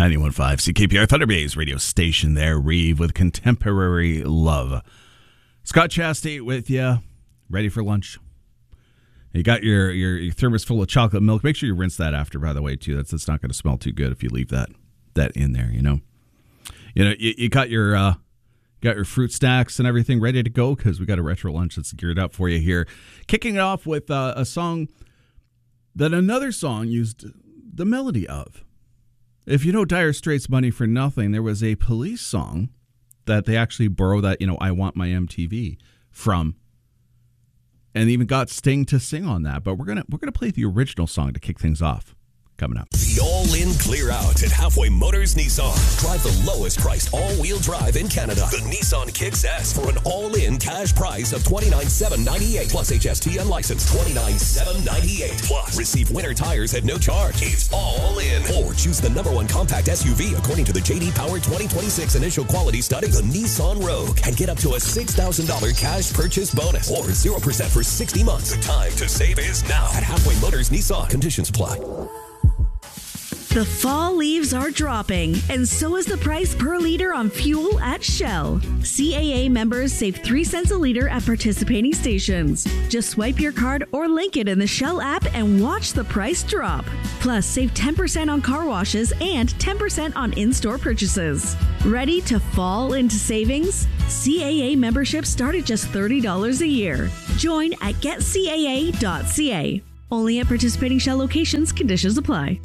91.5 CKPR Thunder Bay's radio station there. Reeve with Contemporary Love. Scott Chastain with you. Ready for lunch? You got your thermos full of chocolate milk. Make sure you rinse that after, by the way, too. That's not going to smell too good if you leave that in there, You got your fruit snacks and everything ready to go because we got a retro lunch that's geared up for you here. Kicking it off with a song that another song used the melody of. If you know Dire Straits' Money for Nothing, there was a Police song that they actually borrowed that, I Want My MTV from, and even got Sting to sing on that. But we're gonna play the original song to kick things off. Coming up. The all-in clear out at Halfway Motors Nissan. Drive the lowest priced all-wheel drive in Canada. The Nissan Kicks S for an all-in cash price of $29,798 plus HST unlicensed $29,798 plus receive winter tires at no charge. It's all in. Or choose the #1 compact SUV according to the J.D. Power 2026 initial quality study, the Nissan Rogue, and get up to a $6,000 cash purchase bonus or 0% for 60 months. The time to save is now at Halfway Motors Nissan. Conditions apply. The fall leaves are dropping, and so is the price per liter on fuel at Shell. CAA members save 3 cents a liter at participating stations. Just swipe your card or link it in the Shell app and watch the price drop. Plus, save 10% on car washes and 10% on in-store purchases. Ready to fall into savings? CAA membership start at just $30 a year. Join at getcaa.ca. Only at participating Shell locations. Conditions apply.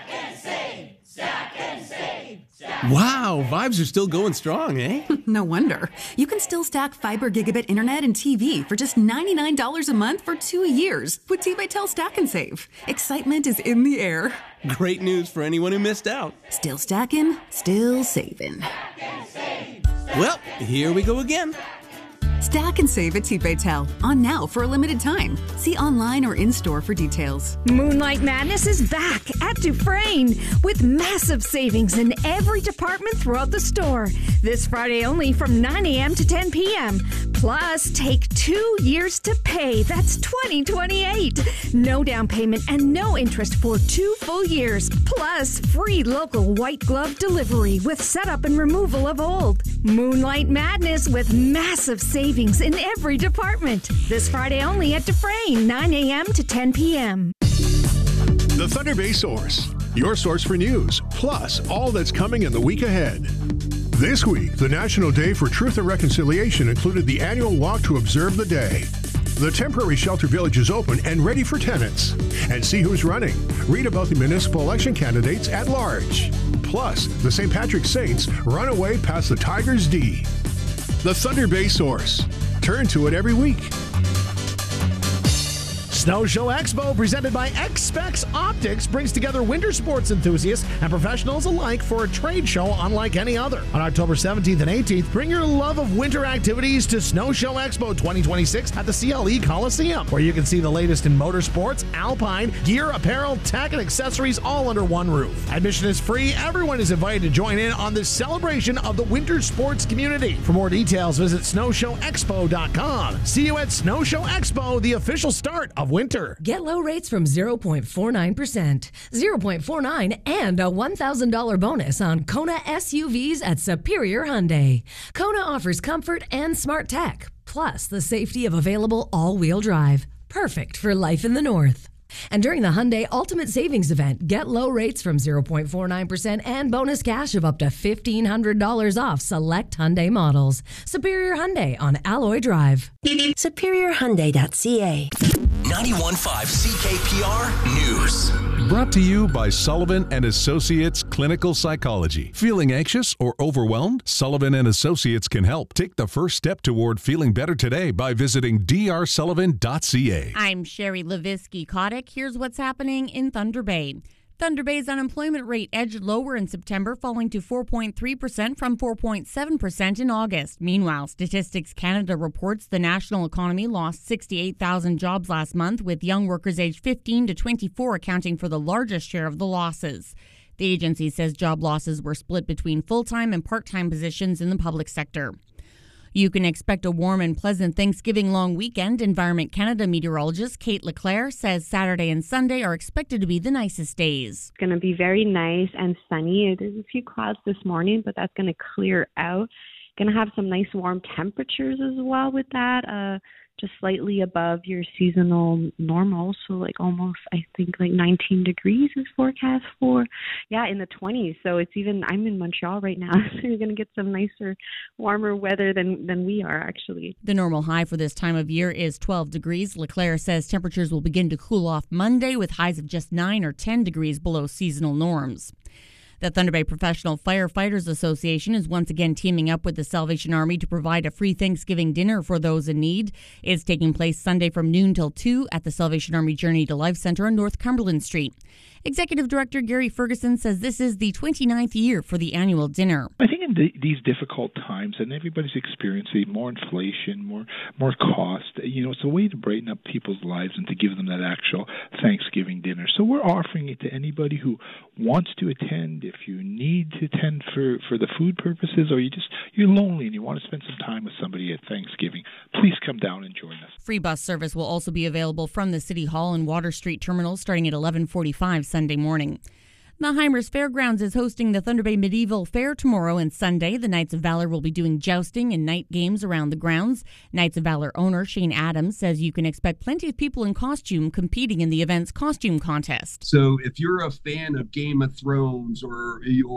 Wow, vibes are still going strong, eh? No wonder. You can still stack fiber gigabit internet and TV for just $99 a month for 2 years with T-Baytel Stack and Save. Excitement is in the air. Great news for anyone who missed out. Still stacking, still saving. Well, here we go again. Stack and save at T-Baytel. On now for a limited time. See online or in-store for details. Moonlight Madness is back at Dufresne with massive savings in every department throughout the store. This Friday only from 9 a.m. to 10 p.m. Plus, take 2 years to pay. That's 2028. No down payment and no interest for 2 full years. Plus, free local white glove delivery with setup and removal of old. Moonlight Madness with massive savings in every department. This Friday only at Dufresne, 9 a.m. to 10 p.m. The Thunder Bay Source, your source for news, plus all that's coming in the week ahead. This week, the National Day for Truth and Reconciliation included the annual walk to observe the day. The temporary shelter village is open and ready for tenants. And see who's running. Read about the municipal election candidates at large. Plus, the St. Patrick's Saints run away past the Tigers D. The Thunder Bay Source. Turn to it every week. Snow Show Expo, presented by X-Specs Optics, brings together winter sports enthusiasts and professionals alike for a trade show unlike any other. On October 17th and 18th, bring your love of winter activities to Snow Show Expo 2026 at the CLE Coliseum, where you can see the latest in motorsports, alpine, gear, apparel, tech, and accessories all under one roof. Admission is free. Everyone is invited to join in on this celebration of the winter sports community. For more details, visit snowshowexpo.com. See you at Snow Show Expo, the official start of winter. Get low rates from 0.49%, 0.49, and a $1,000 bonus on Kona SUVs at Superior Hyundai. Kona offers comfort and smart tech, plus the safety of available all-wheel drive. Perfect for life in the North. And during the Hyundai Ultimate Savings Event, get low rates from 0.49% and bonus cash of up to $1,500 off select Hyundai models. Superior Hyundai on Alloy Drive. SuperiorHyundai.ca. 91.5 CKPR News. Brought to you by Sullivan & Associates Clinical Psychology. Feeling anxious or overwhelmed? Sullivan & Associates can help. Take the first step toward feeling better today by visiting drsullivan.ca. I'm Sherry Levisky-Kotick. Here's what's happening in Thunder Bay. Thunder Bay's unemployment rate edged lower in September, falling to 4.3% from 4.7% in August. Meanwhile, Statistics Canada reports the national economy lost 68,000 jobs last month, with young workers aged 15 to 24 accounting for the largest share of the losses. The agency says job losses were split between full-time and part-time positions in the public sector. You can expect a warm and pleasant Thanksgiving long weekend. Environment Canada meteorologist Kate Leclerc says Saturday and Sunday are expected to be the nicest days. It's going to be very nice and sunny. There's a few clouds this morning, but that's going to clear out. Going to have some nice warm temperatures as well with that. Just slightly above your seasonal normal. So like almost, I think like 19 degrees is forecast for. Yeah, in the 20s. So it's even, I'm in Montreal right now. So you're going to get some nicer, warmer weather than we are actually. The normal high for this time of year is 12 degrees. Leclerc says temperatures will begin to cool off Monday with highs of just 9 or 10 degrees below seasonal norms. The Thunder Bay Professional Firefighters Association is once again teaming up with the Salvation Army to provide a free Thanksgiving dinner for those in need. It's taking place Sunday from noon till 2 at the Salvation Army Journey to Life Center on North Cumberland Street. Executive Director Gary Ferguson says this is the 29th year for the annual dinner. I think in these difficult times, and everybody's experiencing more inflation, more cost, it's a way to brighten up people's lives and to give them that actual Thanksgiving dinner. So we're offering it to anybody who wants to attend. If you need to attend for the food purposes, or you're lonely and you want to spend some time with somebody at Thanksgiving, please come down and join us. Free bus service will also be available from the City Hall and Water Street terminals starting at 11:45 Sunday morning. The Heimers Fairgrounds is hosting the Thunder Bay Medieval Fair tomorrow and Sunday. The Knights of Valor will be doing jousting and night games around the grounds. Knights of Valor owner Shane Adams says you can expect plenty of people in costume competing in the event's costume contest. So if you're a fan of Game of Thrones or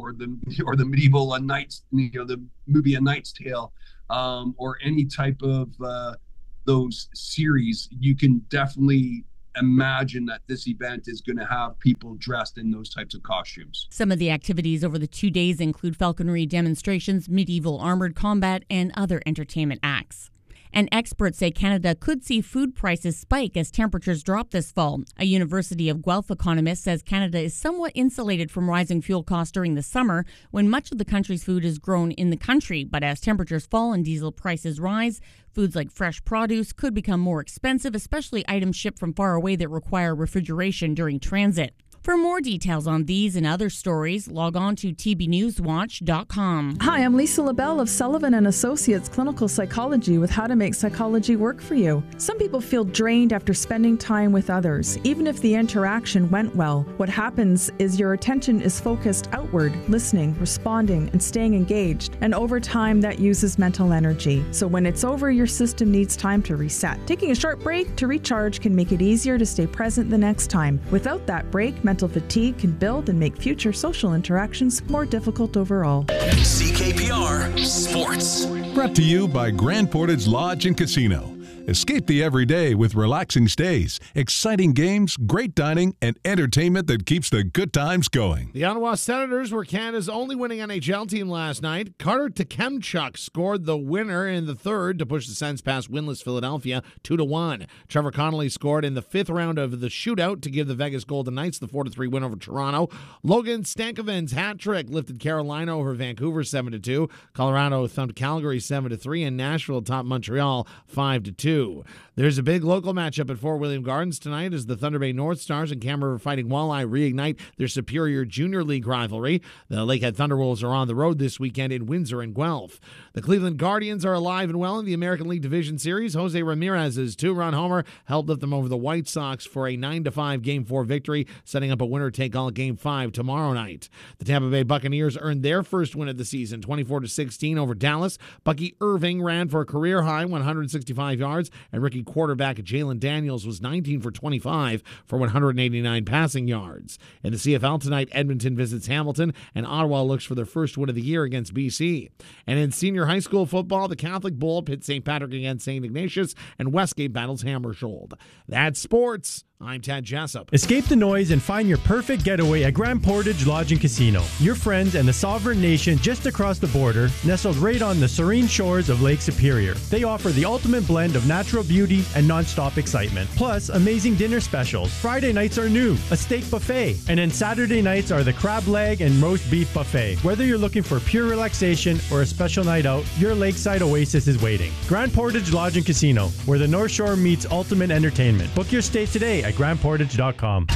the medieval Knights, the movie A Knight's Tale, or any type of those series, you can definitely imagine that this event is going to have people dressed in those types of costumes. Some of the activities over the 2 days include falconry demonstrations, medieval armored combat, and other entertainment acts. And experts say Canada could see food prices spike as temperatures drop this fall. A University of Guelph economist says Canada is somewhat insulated from rising fuel costs during the summer when much of the country's food is grown in the country. But as temperatures fall and diesel prices rise, foods like fresh produce could become more expensive, especially items shipped from far away that require refrigeration during transit. For more details on these and other stories, log on to tbnewswatch.com. Hi, I'm Lisa LaBelle of Sullivan & Associates Clinical Psychology with how to make psychology work for you. Some people feel drained after spending time with others, even if the interaction went well. What happens is your attention is focused outward, listening, responding, and staying engaged. And over time, that uses mental energy. So when it's over, your system needs time to reset. Taking a short break to recharge can make it easier to stay present the next time. Without that break, mental fatigue can build and make future social interactions more difficult overall. CKPR Sports. Brought to you by Grand Portage Lodge and Casino. Escape the everyday with relaxing stays, exciting games, great dining, and entertainment that keeps the good times going. The Ottawa Senators were Canada's only winning NHL team last night. Carter Tkachuk scored the winner in the third to push the Sens past winless Philadelphia 2-1. Trevor Connolly scored in the fifth round of the shootout to give the Vegas Golden Knights the 4-3 win over Toronto. Logan Stankoven's hat trick lifted Carolina over Vancouver 7-2. Colorado thumped Calgary 7-3, and Nashville topped Montreal 5-2. There's a big local matchup at Fort William Gardens tonight as the Thunder Bay North Stars and Cam River Fighting Walleye reignite their Superior Junior League rivalry. The Lakehead Thunderwolves are on the road this weekend in Windsor and Guelph. The Cleveland Guardians are alive and well in the American League Division Series. Jose Ramirez's two-run homer helped lift them over the White Sox for a 9-5 Game 4 victory, setting up a winner-take-all Game 5 tomorrow night. The Tampa Bay Buccaneers earned their first win of the season, 24-16 over Dallas. Bucky Irving ran for a career-high 165 yards, and rookie quarterback Jalen Daniels was 19 for 25 for 189 passing yards. In the CFL tonight, Edmonton visits Hamilton, and Ottawa looks for their first win of the year against BC. And in senior high school football, the Catholic Bowl pits St. Patrick against St. Ignatius, and Westgate battles Hammersholt. That's sports. I'm Tad Jessup. Escape the noise and find your perfect getaway at Grand Portage Lodge and Casino. Your friends and the sovereign nation just across the border, nestled right on the serene shores of Lake Superior. They offer the ultimate blend of natural beauty and non-stop excitement. Plus, amazing dinner specials. Friday nights are new, a steak buffet. And then Saturday nights are the crab leg and roast beef buffet. Whether you're looking for pure relaxation or a special night out, your lakeside oasis is waiting. Grand Portage Lodge and Casino, where the North Shore meets ultimate entertainment. Book your stay today at grandportage.com.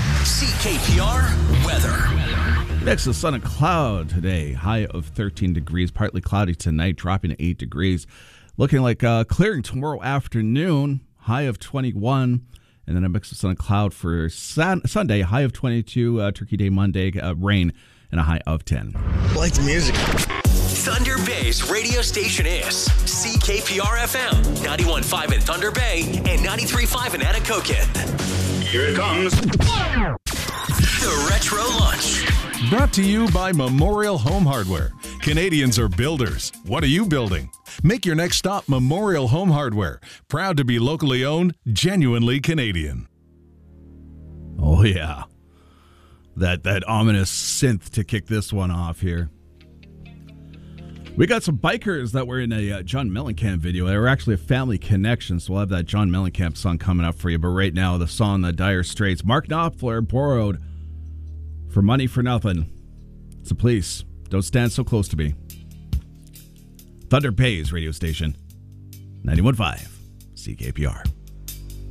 CKPR weather. Next, the sun and cloud today. High of 13 degrees, partly cloudy tonight, dropping to 8 degrees. Looking like clearing tomorrow afternoon, high of 21. And then a mix of sun and cloud for Sunday, high of 22. Turkey Day Monday, rain, and a high of 10. I like the music. Thunder Bay's radio station is CKPR-FM, 91.5 in Thunder Bay and 93.5 in Anacokin. Here it comes. The Retro Lunch. Brought to you by Memorial Home Hardware. Canadians are builders. What are you building? Make your next stop Memorial Home Hardware. Proud to be locally owned, genuinely Canadian. Oh, yeah. That ominous synth to kick this one off here. We got some bikers that were in a John Mellencamp video. They were actually a family connection, so we'll have that John Mellencamp song coming up for you. But right now, the song The Dire Straits, Mark Knopfler, Borrowed for Money for Nothing. So please, don't stand so close to me. Thunder Bay's radio station, 91.5 CKPR.